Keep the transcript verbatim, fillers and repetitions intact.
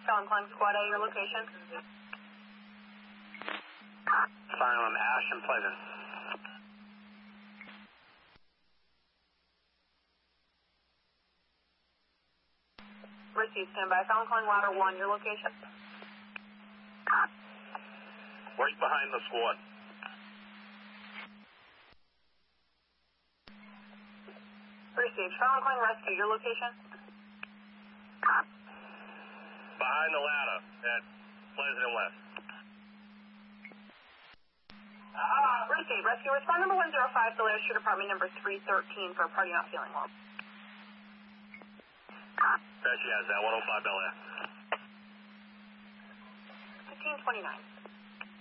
Fallen Climb Squad A, your location. Asylum, Ash and Pleasant. Received, stand by. Fallen Climb Ladder one, your location. Right behind the squad. Received. Fallen Climb Rescue, your location. Behind the ladder at Pleasant and West. Uh, received. Rescue, respond number one zero five to Leadership Department number three thirteen for a party not feeling well. There she has that, one oh five Bel Air. fifteen twenty-nine.